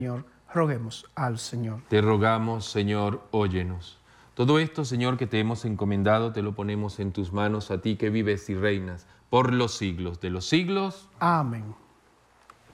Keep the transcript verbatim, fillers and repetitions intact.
Señor, roguemos al Señor. Te rogamos, Señor, óyenos. Todo esto, Señor, que te hemos encomendado, te lo ponemos en tus manos, a ti que vives y reinas por los siglos de los siglos. Amén.